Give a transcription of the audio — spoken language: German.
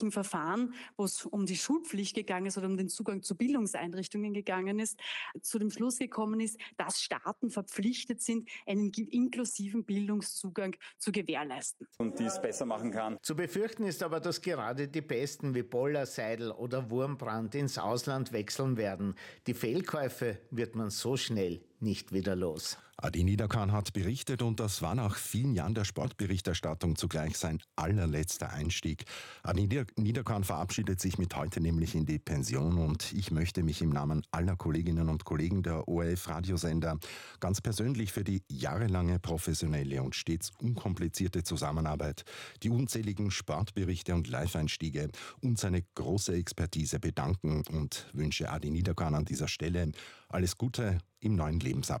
gerichtlichen Verfahren, wo es um die Schulpflicht gegangen ist oder um den Zugang zu Bildungseinrichtungen gegangen ist, zu dem Schluss gekommen ist, dass Staaten verpflichtet sind, einen inklusiven Bildungszugang zu gewährleisten. Und dies besser machen kann. Zu befürchten ist aber, dass gerade die Besten wie Boller, Seidel oder Wurmbrand ins Ausland wechseln werden. Die Fehlkäufe wird man so schnell nicht wieder los. Adi Niederkan hat berichtet und das war nach vielen Jahren der Sportberichterstattung zugleich sein allerletzter Einstieg. Adi Niederkan verabschiedet sich mit heute nämlich in die Pension und ich möchte mich im Namen aller Kolleginnen und Kollegen der ORF-Radiosender ganz persönlich für die jahrelange professionelle und stets unkomplizierte Zusammenarbeit, die unzähligen Sportberichte und Live-Einstiege und seine große Expertise bedanken und wünsche Adi Niederkan an dieser Stelle alles Gute im neuen Lebensabschnitt.